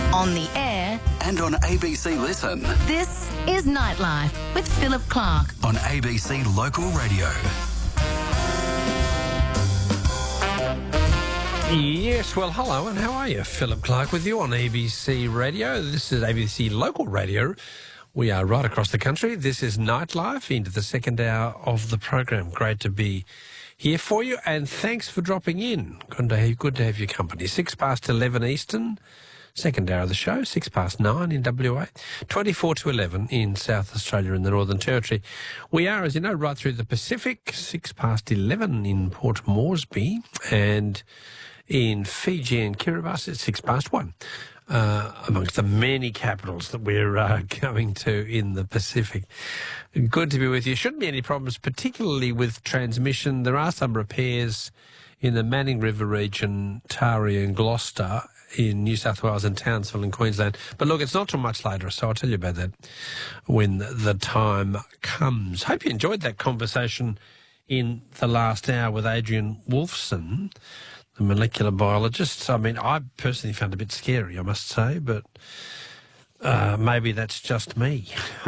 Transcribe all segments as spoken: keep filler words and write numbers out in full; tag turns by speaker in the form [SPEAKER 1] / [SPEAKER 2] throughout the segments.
[SPEAKER 1] On the air.
[SPEAKER 2] And on A B C Listen.
[SPEAKER 1] This is Nightlife with Philip Clark.
[SPEAKER 2] On A B C Local Radio.
[SPEAKER 3] Yes, well, hello, and how are you? Philip Clark with you on A B C Radio. This is A B C Local Radio. We are right across the country. This is Nightlife into the second hour of the program. Great to be here for you, and thanks for dropping in. Good to have, good to have your company. Six past eleven Eastern, second hour of the show. Six past nine in W A, twenty-four to eleven in South Australia in the Northern Territory. We are, as you know, right through the Pacific. Six past eleven in Port Moresby, and in Fiji and Kiribati at six past one. Uh, amongst the many capitals that we're uh, going to in the Pacific. Good to be with you. Shouldn't be any problems, particularly with transmission. There are some repairs in the Manning River region, Taree and Gloucester in New South Wales and Townsville in Queensland. But look, it's not till much later, so I'll tell you about that when the time comes. Hope you enjoyed that conversation in the last hour with Adrian Wolfson, the molecular biologist. I mean, I personally found it a bit scary, I must say, but uh, maybe that's just me.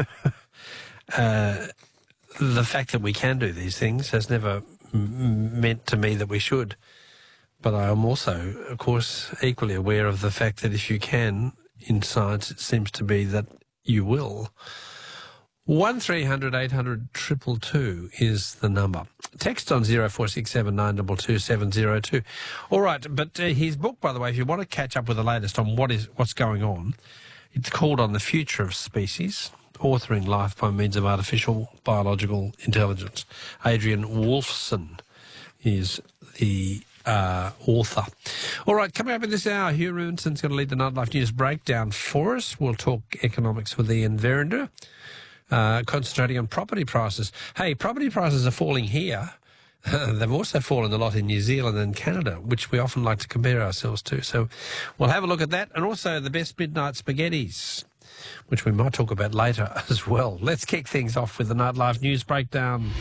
[SPEAKER 3] uh, the fact that we can do these things has never m- meant to me that we should. But I am also, of course, equally aware of the fact that if you can, in science, it seems to be that you will. one three hundred eight hundred two two two is the number. Text on zero four six seven nine two two seven zero two. All right, but uh, his book, by the way, if you want to catch up with the latest on what is what's going on, it's called On the Future of Species, Authoring Life by Means of Artificial Biological Intelligence. Adrian Wolfson is the uh, author. All right, coming up in this hour, Hugh Rivinson's going to lead the Nightlife News breakdown for us. We'll talk economics with Ian Verinder. Uh, concentrating on property prices. Hey, property prices are falling here. They've also fallen a lot in New Zealand and Canada, which we often like to compare ourselves to. So we'll have a look at that. And also the best midnight spaghettis, which we might talk about later as well. Let's kick things off with the Nightlife News Breakdown.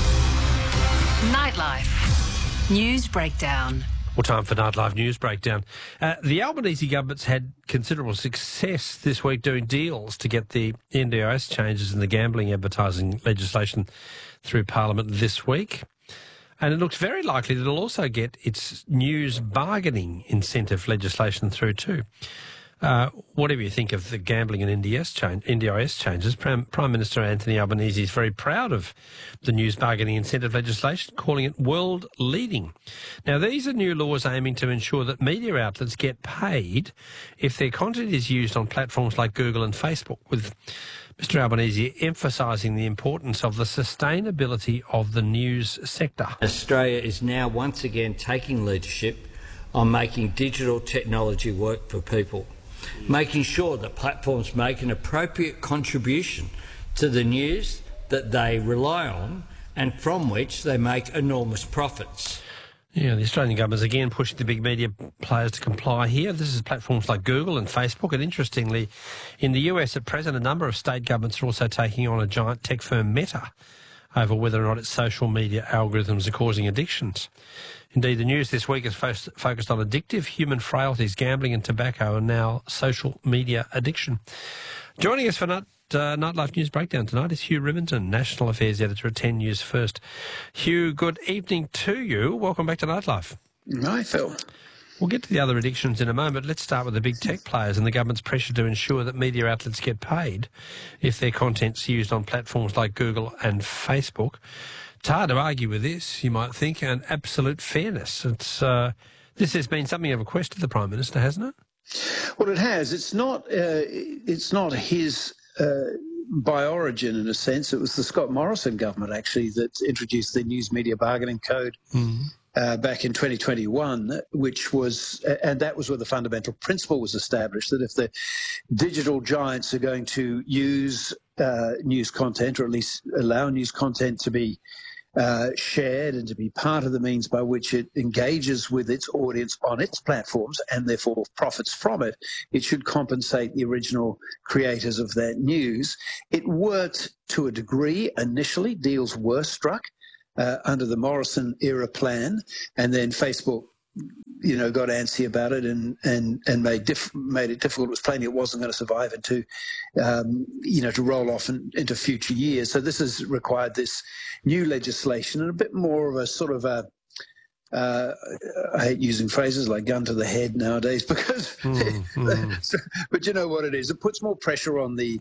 [SPEAKER 1] Nightlife News Breakdown.
[SPEAKER 3] Well, time for Nightlife News Breakdown. Uh, the Albanese government's had considerable success this week doing deals to get the N D I S changes in the gambling advertising legislation through Parliament this week. And it looks very likely that it'll also get its news bargaining incentive legislation through too. Uh, whatever you think of the gambling and N D S change, N D I S changes, Prime, Prime Minister Anthony Albanese is very proud of the news bargaining incentive legislation, calling it world-leading. Now, these are new laws aiming to ensure that media outlets get paid if their content is used on platforms like Google and Facebook, with Mister Albanese emphasising the importance of the sustainability of the news sector.
[SPEAKER 4] Australia is now once again taking leadership on making digital technology work for people, making sure that platforms make an appropriate contribution to the news that they rely on and from which they make enormous profits.
[SPEAKER 3] Yeah, the Australian government is again pushing the big media players to comply here. This is platforms like Google and Facebook. And interestingly, in the U S at present, a number of state governments are also taking on a giant tech firm, Meta, over whether or not its social media algorithms are causing addictions. Indeed, the news this week is fo- focused on addictive human frailties, gambling and tobacco, and now social media addiction. Joining us for Night, uh, Nightlife News Breakdown tonight is Hugh Rivinsson, National Affairs Editor at ten News First. Hugh, good evening to you. Welcome back to Nightlife.
[SPEAKER 5] Hi, Phil.
[SPEAKER 3] We'll get to the other addictions in a moment. Let's start with the big tech players and the government's pressure to ensure that media outlets get paid if their content's used on platforms like Google and Facebook. It's hard to argue with this, you might think, and absolute fairness. It's uh, this has been something of a quest to the Prime Minister, hasn't it?
[SPEAKER 5] Well, it has. It's not. Uh, it's not his uh, by origin, in a sense. It was the Scott Morrison government actually that introduced the News Media Bargaining Code mm-hmm. uh, back in twenty twenty-one, which was, and that was where the fundamental principle was established that if the digital giants are going to use uh, news content, or at least allow news content to be Uh, shared and to be part of the means by which it engages with its audience on its platforms and therefore profits from it, it should compensate the original creators of that news. It worked to a degree initially. Deals were struck uh, under the Morrison era plan, and then Facebook you know, got antsy about it and and and made diff- made it difficult. It was plain it wasn't going to survive into, um, you know, to roll off in, into future years. So this has required this new legislation and a bit more of a sort of a. Uh, I hate using phrases like gun to the head nowadays because, mm, mm. but you know what it is. It puts more pressure on the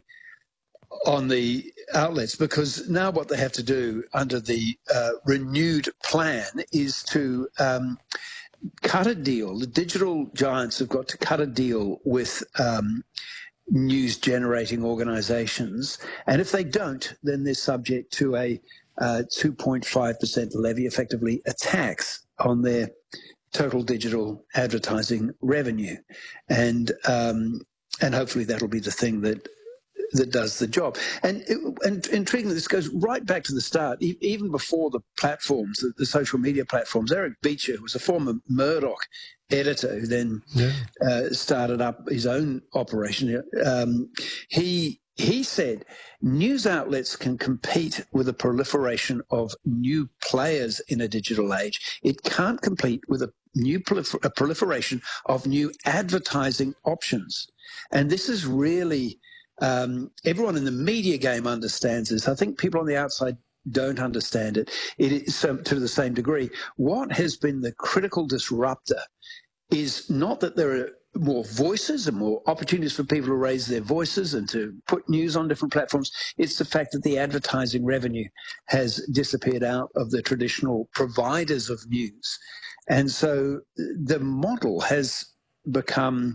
[SPEAKER 5] on the outlets because now what they have to do under the uh, renewed plan is to um, cut a deal. The digital giants have got to cut a deal with um, news generating organisations, and if they don't, then they're subject to a uh, two point five percent levy, effectively a tax on their total digital advertising revenue, and um, and hopefully that'll be the thing that that does the job. And and intriguingly, this goes right back to the start, e- even before the platforms, the, the social media platforms. Eric Beecher, who was a former Murdoch editor, who then yeah. uh, started up his own operation. Um, he he said news outlets can compete with the proliferation of new players in a digital age. It can't compete with a new prolifer- a proliferation of new advertising options. And this is really, um, everyone in the media game understands this. I think people on the outside don't understand it. It is so, to the same degree. What has been the critical disruptor is not that there are more voices and more opportunities for people to raise their voices and to put news on different platforms. It's the fact that the advertising revenue has disappeared out of the traditional providers of news. And so the model has become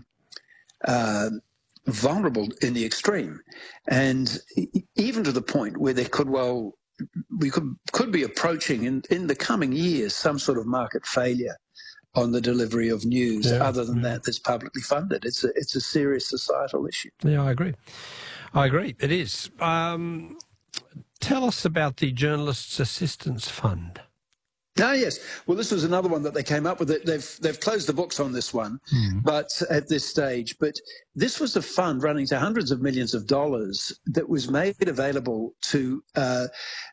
[SPEAKER 5] uh, vulnerable in the extreme. And even to the point where there could well, we could, could be approaching in, in the coming years some sort of market failure on the delivery of news. Yeah, other than yeah. that, that's publicly funded. It's a it's a serious societal issue.
[SPEAKER 3] Yeah, I agree. I agree. It is. Um, tell us about the Journalists Assistance Fund.
[SPEAKER 5] Ah, yes. Well, this was another one that they came up with. They've they've closed the books on this one, mm. but at this stage. But this was a fund running to hundreds of millions of dollars that was made available to. Uh,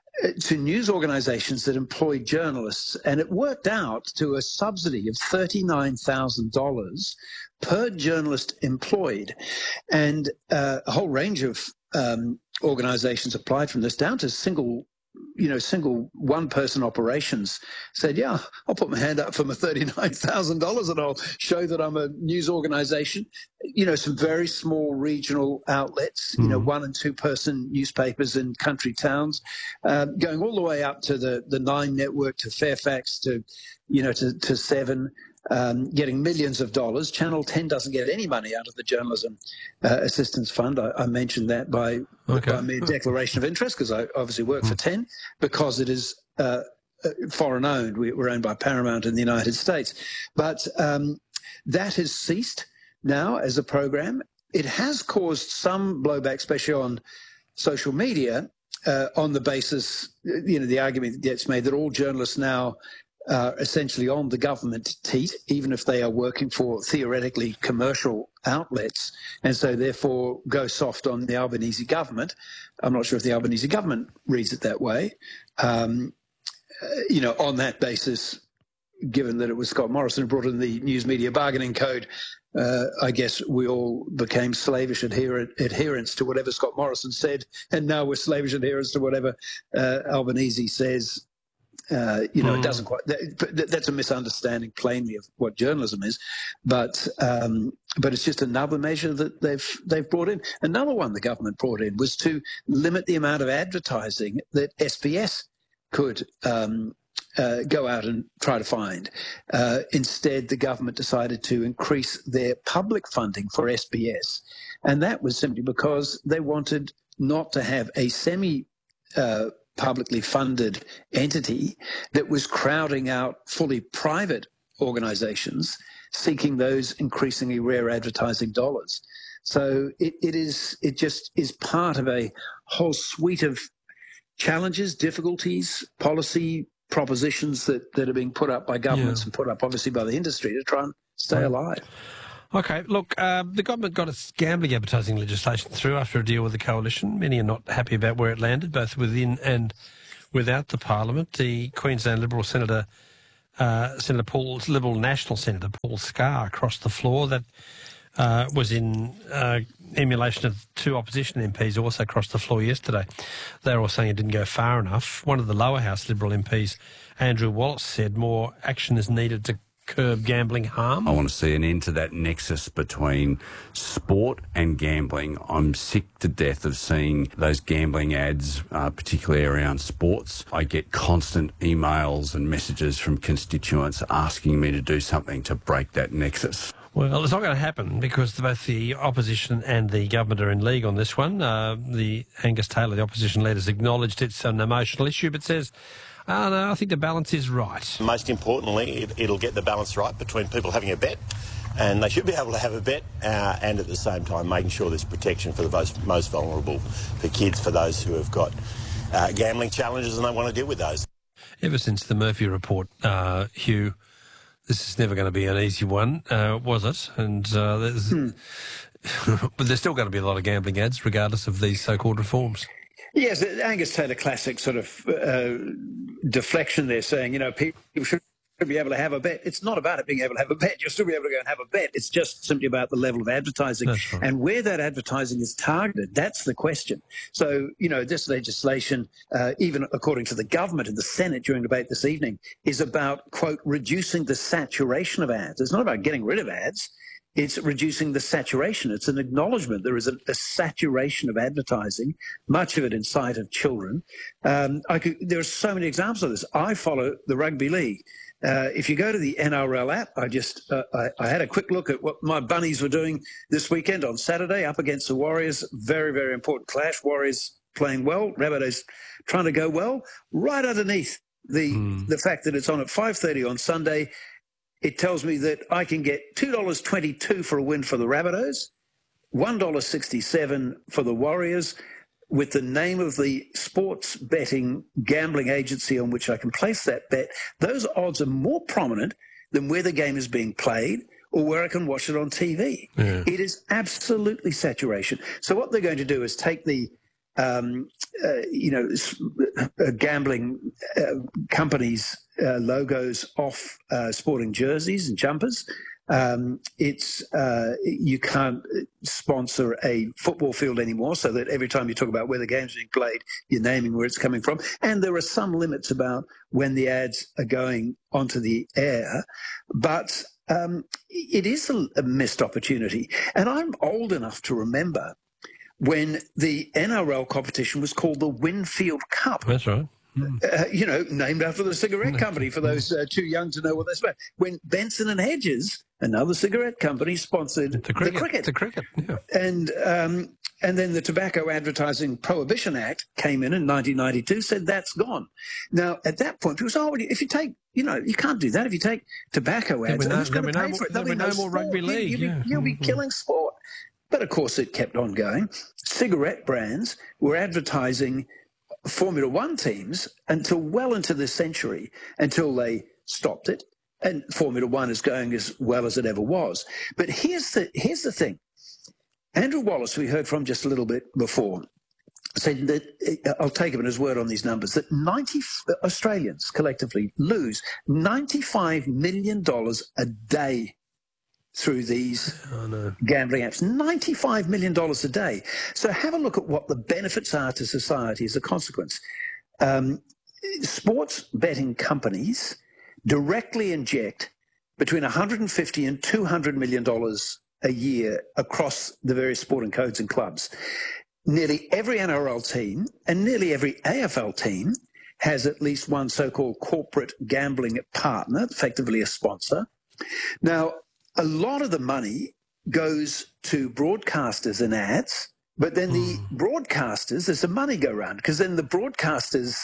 [SPEAKER 5] to news organisations that employ journalists, and it worked out to a subsidy of thirty-nine thousand dollars per journalist employed. And uh, a whole range of um, organisations applied from this, down to single you know, single one-person operations said, yeah, I'll put my hand up for my thirty-nine thousand dollars and I'll show that I'm a news organisation. You know, some very small regional outlets, you mm. know, one- and two-person newspapers in country towns, uh, going all the way up to the, the Nine Network, to Fairfax, to, you know, to, to Seven, um, getting millions of dollars. Channel ten doesn't get any money out of the Journalism uh, Assistance Fund. I, I mentioned that by, okay. by mere declaration of interest, because I obviously work mm. for ten, because it is uh, foreign owned. We, we're owned by Paramount in the United States. But um, that has ceased now as a program. It has caused some blowback, especially on social media, uh, on the basis, you know, the argument gets made that all journalists now are essentially on the government teat, even if they are working for theoretically commercial outlets, and so therefore go soft on the Albanese government. I'm not sure if the Albanese government reads it that way. Um, you know, on that basis, given that it was Scott Morrison who brought in the News Media Bargaining Code, uh, I guess we all became slavish adher- adherents to whatever Scott Morrison said, and now we're slavish adherents to whatever uh, Albanese says. Uh, you know, mm. it doesn't quite. That, that's a misunderstanding, plainly, of what journalism is. But um, but it's just another measure that they've they've brought in. Another one the government brought in was to limit the amount of advertising that S B S could um, uh, go out and try to find. Uh, instead, the government decided to increase their public funding for S B S, and that was simply because they wanted not to have a semi uh, publicly funded entity that was crowding out fully private organisations seeking those increasingly rare advertising dollars. So it, it is it just is part of a whole suite of challenges, difficulties, policy propositions that, that are being put up by governments yeah. and put up obviously by the industry to try and stay right. alive.
[SPEAKER 3] Okay, look, uh, the government got its gambling advertising legislation through after a deal with the coalition. Many are not happy about where it landed, both within and without the parliament. The Queensland Liberal Senator uh, Senator Paul, Liberal National Senator Paul Scar across the floor. That uh, was in uh, emulation of two opposition M Ps also across the floor yesterday. They were all saying it didn't go far enough. One of the lower house Liberal M Ps, Andrew Wallace, said more action is needed to curb gambling harm.
[SPEAKER 6] I want to see an end to that nexus between sport and gambling. I'm sick to death of seeing those gambling ads, uh, particularly around sports. I get constant emails and messages from constituents asking me to do something to break that nexus.
[SPEAKER 3] Well, it's not going to happen because both the opposition and the government are in league on this one. Uh, the Angus Taylor, the opposition leader, has acknowledged it's an emotional issue, but says, oh, no, I think the balance is right.
[SPEAKER 7] Most importantly, it, it'll get the balance right between people having a bet, and they should be able to have a bet, uh, and at the same time making sure there's protection for the most, most vulnerable, for kids, for those who have got uh, gambling challenges and they want to deal with those. Ever
[SPEAKER 3] since the Murphy report, uh, Hugh, this is never going to be an easy one, uh, was it? And uh, there's, hmm. but there's still going to be a lot of gambling ads, regardless of these so-called reforms.
[SPEAKER 5] Yes, Angus Taylor classic sort of uh, deflection there, saying, you know, people should be able to have a bet. It's not about it being able to have a bet. You'll still be able to go and have a bet. It's just simply about the level of advertising.
[SPEAKER 3] Right.
[SPEAKER 5] And where that advertising is targeted. That's the question. So, you know, this legislation, uh, even according to the government and the Senate during debate this evening, is about, quote, reducing the saturation of ads. It's not about getting rid of ads. It's reducing the saturation. It's an acknowledgement there is a, a saturation of advertising, much of it in sight of children. Um, I could, there are so many examples of this. I follow the rugby league. Uh, if you go to the N R L app, I just uh, I, I had a quick look at what my Bunnies were doing this weekend on Saturday up against the Warriors. Very, very important clash. Warriors playing well, Rabbitohs trying to go well. Right underneath the mm. the fact that it's on at five thirty on Sunday, it tells me that I can get two dollars twenty-two for a win for the Rabbitohs, one dollar sixty-seven for the Warriors, with the name of the sports betting gambling agency on which I can place that bet. Those odds are more prominent than where the game is being played or where I can watch it on T V.
[SPEAKER 3] Yeah.
[SPEAKER 5] It is absolutely saturation. So what they're going to do is take the Um, uh, you know, uh, gambling uh, companies' uh, logos off uh, sporting jerseys and jumpers. Um, it's uh, you can't sponsor a football field anymore, so that every time you talk about where the game's being played, you're naming where it's coming from. And there are some limits about when the ads are going onto the air, but um, it is a, a missed opportunity. And I'm old enough to remember when the N R L competition was called the Winfield Cup.
[SPEAKER 3] That's right. Mm.
[SPEAKER 5] Uh, you know, named after the cigarette company, for those uh, too young to know what that's about. When Benson and Hedges, another cigarette company, sponsored
[SPEAKER 3] the cricket.
[SPEAKER 5] The cricket.
[SPEAKER 3] The cricket, yeah.
[SPEAKER 5] And, um, and then the Tobacco Advertising Prohibition Act came in in nineteen ninety-two, said that's gone. Now, at that point, people said, oh, if you take, you know, you can't do that. If you take tobacco ads,
[SPEAKER 3] no,
[SPEAKER 5] who's going to pay
[SPEAKER 3] no,
[SPEAKER 5] for it?
[SPEAKER 3] There'll be no, no more rugby
[SPEAKER 5] you,
[SPEAKER 3] league.
[SPEAKER 5] You'll,
[SPEAKER 3] yeah.
[SPEAKER 5] be, you'll be killing sport. But, of course, it kept on going. Cigarette brands were advertising Formula One teams until well into this century, until they stopped it. And Formula One is going as well as it ever was. But here's the, here's the thing. Andrew Wallace, we heard from just a little bit before, said that, I'll take him at his word on these numbers, that ninety Australians collectively lose ninety-five million dollars a day through these
[SPEAKER 3] oh, no.
[SPEAKER 5] gambling apps. ninety-five million dollars a day. So have a look at what the benefits are to society as a consequence. Um, sports betting companies directly inject between one hundred fifty and two hundred million dollars a year across the various sporting codes and clubs. Nearly every N R L team and nearly every A F L team has at least one so-called corporate gambling partner, effectively a sponsor. Now, a lot of the money goes to broadcasters and ads, but then the mm. broadcasters, there's some money go around, because then the broadcasters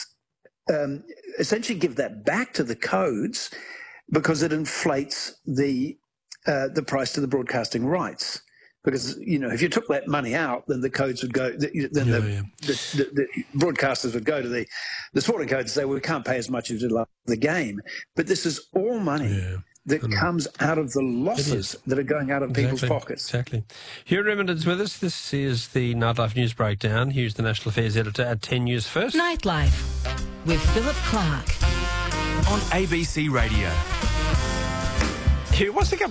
[SPEAKER 5] um, essentially give that back to the codes because it inflates the uh, the price to the broadcasting rights. Because, you know, if you took that money out, then the codes would go, then
[SPEAKER 3] yeah,
[SPEAKER 5] the,
[SPEAKER 3] yeah.
[SPEAKER 5] The, the, the broadcasters would go to the, the sporting codes and say, well, we can't pay as much as we love the game. But this is all money
[SPEAKER 3] Yeah.
[SPEAKER 5] that comes out of the losses that are going out of
[SPEAKER 3] exactly.
[SPEAKER 5] people's pockets.
[SPEAKER 3] Exactly. Hugh Riminden's with us. This is the Nightlife News Breakdown. Hugh's the National Affairs Editor at ten News First.
[SPEAKER 1] Nightlife with Philip Clark.
[SPEAKER 2] on A B C Radio.
[SPEAKER 3] What's the